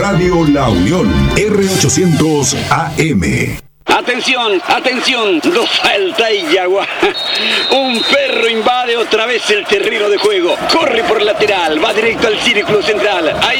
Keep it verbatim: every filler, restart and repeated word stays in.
Radio La Unión, R ochocientos A M. Atención, atención, dos Salta y Yagua. Un perro invade otra vez el terreno de juego. Corre por lateral, va directo al círculo central. Ahí